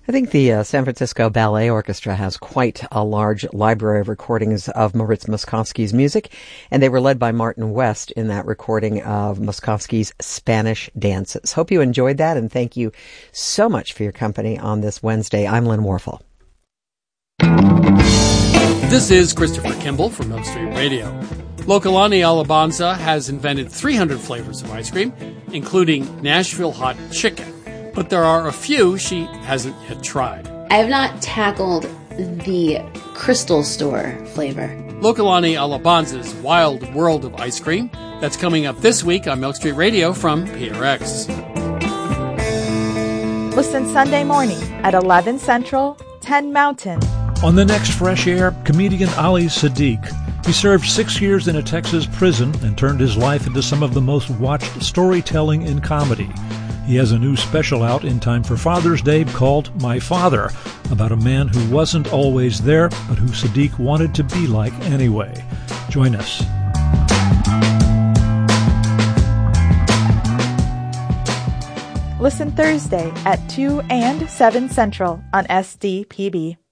I think the San Francisco Ballet Orchestra has quite a large library of recordings of Moritz Moszkowski's music, and they were led by Martin West in that recording of Moszkowski's Spanish dances. Hope you enjoyed that, and thank you so much for your company on this Wednesday. I'm Lynn Warfel. This is Christopher Kimball from Milk Street Radio. Lokalani Alabanza has invented 300 flavors of ice cream, including Nashville Hot Chicken. But there are a few she hasn't yet tried. I have not tackled the Crystal Store flavor. Lokalani Alabanza's Wild World of Ice Cream. That's coming up this week on Milk Street Radio from PRX. Listen Sunday morning at 11 Central, 10 Mountain. On the next Fresh Air, comedian Ali Sadiq. He served 6 years in a Texas prison and turned his life into some of the most watched storytelling in comedy. He has a new special out in time for Father's Day called My Father, about a man who wasn't always there, but who Sadiq wanted to be like anyway. Join us. Listen Thursday at 2 and 7 Central on SDPB.